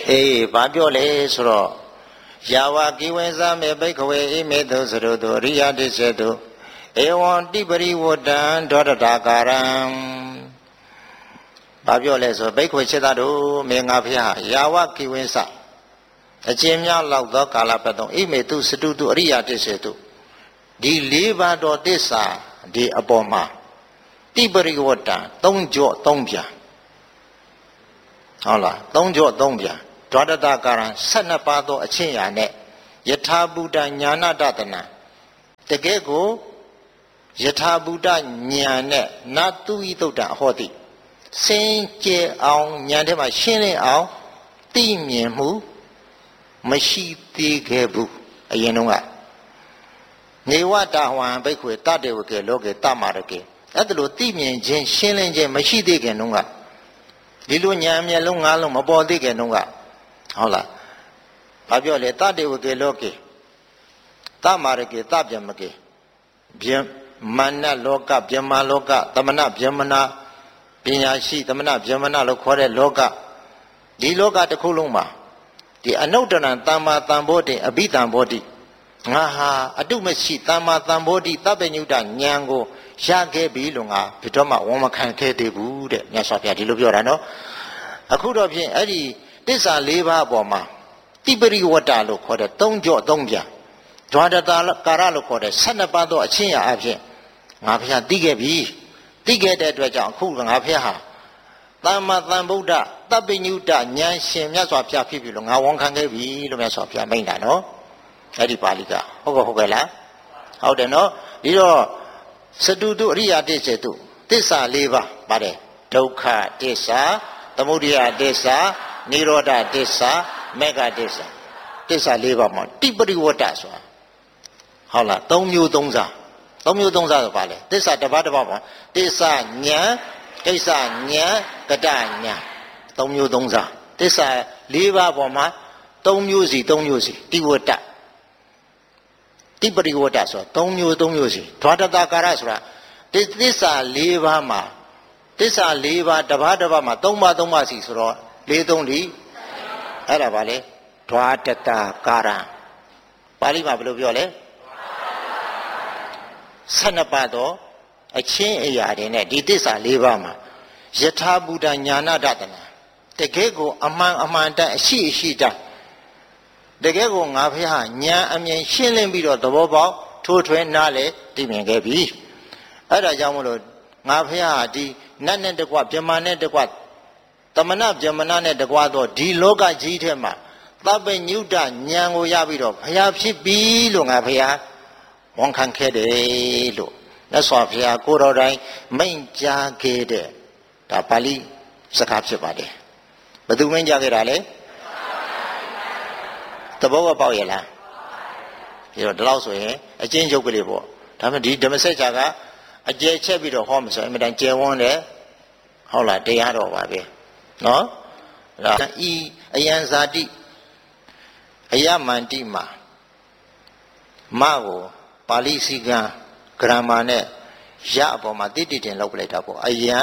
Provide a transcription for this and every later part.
ဘာပြောလဲဆိုတော့ယာဝကိဝေသမေဘိခဝေဣမေတုသရုတုအရိယတိစေတုဧဝံတိပရိဝတ္တံဒေါရတာကာရံဘာပြောလဲဆိုဘိခဝေစေတတို့မေငါဖျားယာဝကိဝေသအကျဉ်းများလောက်သောကာလပတ်သုံးဣမေတုစတုတုအရိယတိစေတုဒီ၄ပါးတော်သစ္စာဒီအပေါ်မှာတိပရိဝတ္တံ၃ကြော့၃ပြန်ဟုတ်လား၃ကြော့၃ပြန်ဒွါဒတကာရံ12ပါးသောအချင်းရာနဲ့ယထာဘူတညာနာတတနာတကယ်ကိုယထာဘူတညာနဲ့နတုဤသုတ္တဟောတိစင်ကြယ်အောင်ညာထဲမှာရှင်းလင်းအောင်သိမြင်မှုမရှိသေးခဲ့ဘူးအရင်တုန်းကနေဝတဟဝံဘိက္ခွေတတေဝကေလောကေတမရကေအဲ့ဒါလို့သိမြင်ခြင်းရှင်းလင်းခြင်းမရှိသေးခင်တုန်းကဒီလိုညာမျက်လုံး၅လုံးမပေါ်သေးခင်တုန်းကဟုတ်လားဘာပြောလဲတတေဝကေလောကေတမရကေတပြမကေဗျမနလောကဗျမလောကသမဏဗျမနာပညာရှိသမဏဗျမနာလို့ခေါ်တဲ့လောကဒီလောကတစ်ခုလုံးမှာဒီအနုတ္တရံတမ္မာတံဘောတိအဘိတံဘောတိငါဟာအတုမရှိတမ္မာတံဘောတိသဗ္ဗညုတဉာဏ်ကိုရခဲ့ပြီလို့ငါဘယ်တော့မှဝန်မခံခဲ့သေးဘူးတဲ့မြတ်စွာဘုရားဒီလိုပြောတာနော်အခုတော့ဖြင့်အဲ့ဒီသစ္စာ၄ပါးအပေါ်မှာတိပရိဝတ္တလို့ခေါ်တဲ့၃ကြော့၃ပြန်ဒွါဒတာကာရလို့ခေါ်တဲ့12ပါးသောအချင်းရာအဖြစ်ငါဘုရားသိခဲ့ပြီသိခဲ့တဲ့အတွက်ကြောင့်အခုငါဘုရားဟာသမ္မာသမ္ဗုဒ္ဓသဗ္ဗညုတဉာဏ်ရှင်မြတ်စွာဘုရားဖြစ်ပြီလို့ငါဝန်ခံခဲ့ပြီလို့မြတ်စွာဘုရားမိန့်တာနော်အဲ့ဒီပါဠိကဟုတ်ကဲ့လားဟုတ်တယ်နော်ဒီတော့စတုတုအရိယတိစေတုသစ္စာ၄ပါးပါတယ်ဒုက္ခသစ္စာသမုဒယသစ္စာနိရောဓသစ္စာမေဃသစ္စာသစ္စာ၄ပါးမှာတိပရိဝတ္တဆိုတာဟုတ်လား၃မျိုး၃စား၃မျိုး၃စားဆိုပါလေသစ္စာတစ်ပါးတစ်ပါးမှာသစ္စာဉာဏ်ကိစ္စဉာဏ်ကတဉာဏ်၃မျိုး၃စားသစ္စာ၄ပါးပေါ်မှာ၃မျိုးစီ၃မျိုးစီတိဝတ္တတိပရိဝတ္တဆိုတာ၃မျိုး၃မျိုးစီဒွါဒတကာရဆိုတာသစ္စာ၄ပါးမှာသစ္စာ၄ပါးတစ်ပါးတစ်ပါးမှာ၃ပါး၃ပါးစီဆိုတော့၄၃လီအဲ့ဒါပါလေဒွါဒတကာရပါဠိမှာဘယ်လိုပြောလဲ12ပါးတော့အချင်းအရာတွေနဲ့ဒီသစ္စာ၄ပါးမှာယထာဘူတညာနာတတနာတကယ်ကိုအမှန်တန်အရှိတန်တကယ်ကိုငါဖះဉာဏ်အမြင်ရှင်းလင်းပြီးတော့သဘောပေါက်ထိုးထွင်းနားလေသိမြင်ခဲ့ပြီအဲ့ဒါကြောင့်မလို့ငါဖះဒီနတ်နဲ့တကွဗြဟ္မာနဲ့တကွသမဏဗြဟ္မဏနဲ့တကွတော့ဒီလောကကြီးထဲမှာသဗ္ဗညုတဉာဏ်ကိုရပြီးတော့ဖះဖြစ်ပြီလို့ငါဖះဝန်ခံခဲ့တယ်လို့မြတ်စွာဘုရားကိုယ်တော်တိုင်မိန့်ကြားခဲ့တဲ့ဒါပါဠိစကားဖြစ်ပါတယ်ဘယ်သူမိန့်ကြားခဲ့တာလဲသဘောပေါက်ရလားဒီတော့ဒီလောက်ဆိုရင်အချင်းချုပ်ကလေးပေါ့ဒါပေမဲ့ဒီဓမ္မစကြာကအကျယ်ချက်ပြီးတော့ဟောမှဆိုအင်မတန်ကျယ်ဝန်းတယ်ဟုတ်လားတရားတော်ပါပဲနော်ဒါဤအယံဇာတိအယမန္တိမှာမကိုပါဠိစည်းကံဂရမာနဲ့ရအပေါ်မှာတိတိတင်လောက်ပလိုက်တာပေါ့အယံ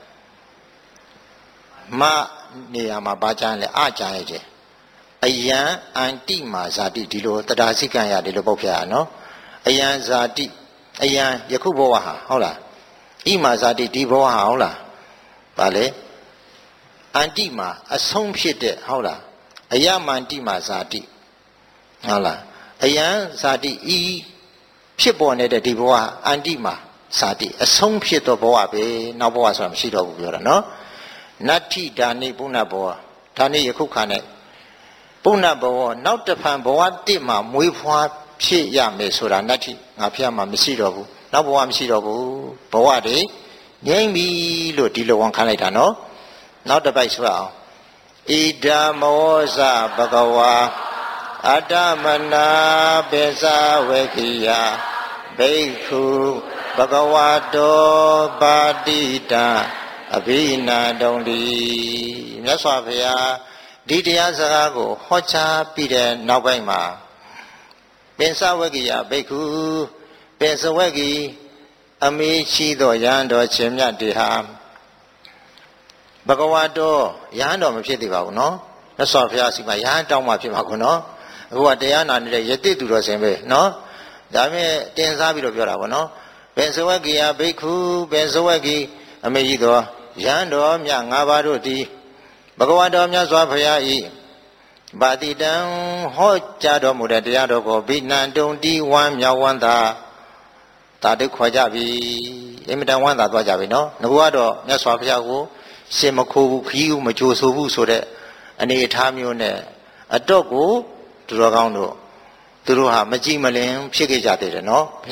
မနေရာမှာဘာကြမ်းလဲအကြမ်းရဲ့အယံအန္တိမာဇာတိဒီလိုတရားစည်းကံရတယ်လို့ပုတ်ပြရနော်အယံဇာတိအယံယခုဘဝဟာဟုတ်လားဣမာဇာတိဒီဘဝဟာဟုတ်လားဗာလေအန္တိမာအဆုံးဖြစ်တဲ့ဟုတ်လားအယမန္တိမာဇာတိဟုတ်လားအယံဇာတိဤဖြစ်ပေါ်နေတဲ့ဒီဘဝအန္တိမာဇာတိအဆုံးဖြစ်သောဘဝပဲနောက်ဘဝဆိုတာမရှိတော့ဘူးပြောတာနော်နတ္ထိဒါနိပုဏ္ဏဘဝဒါနိယခုခါနဲ့ပုဏ္ဏဘဝနောက်တစ်ဖန်ဘဝတစ်မှာမွေးဖွားဖြစ်ရမယ်ဆိုတာနတ္ထိငါဖျက်မှာမရှိတော့ဘူးနောက်ဘဝမရှိတော့ဘူးဘဝတွေငြိမ့်ပြီလို့ဒီလိုဝန်ခံလိုက်တာနော်နောက်တစ်ပိုက်ဆိုအောင်ဣဒံမောဇဘဂဝါအတ္တမနာပိစဝေခိယဘိက္ခုဘဂဝတောပါတိတံအဘိနာတုံတိမြတ်စွာဘုရားဒီတရားစကားကိုဟောကြားပြီးတဲ့နောက်ပိုင်းမှာပိစဝေခိယဘိက္ခုပိစဝေခိအမေရှိသောယဟန်တော်ရှင်မြတ်တေဟာဘဂဝတောယဟန်တော်မဖြစ်သေးပါဘူးနော်မြတ်စွာဘုရားစီမှာရဟန်းတောင်းမှဖြစ်မှာခွနော်အခုကတရားနာနေတဲ့ယတိသူတော်စင်ပဲနော်ဒါပေမဲ့တင်စားပြီးတော့ပြောတာပေါ့နော်ဘယ်ဇဝကိယဘိက္ခုဘယ်ဇဝကိအမေကြီးတော်ယဟန်တော်မြတ်၅ပါးတို့သည်ဘဂဝါတော်မြတ်စွာဘုရားဤဘာတိတံဟောကြားတော်မူတဲ့တရားတော်ကိုဘိနံတုံတိဝမ်းမြောက်ဝမ်းသာတာတုခေါ်ကြပြီအင်မတန်ဝမ်းသာသွားကြပြီနော်ငါကတော့မြတ်စွာဘုရားကိုရှင်မခိုးဘူးခီးဘူးမကြိုဆိုဘူးဆိုတဲ့အနေအထားမျိုးနဲ့အတော့ကိုသူတော်ကောင်းတို့သူတို့ဟာမကြည်မလင်ဖြစ်ခဲ့ကြသေးတယ်နော်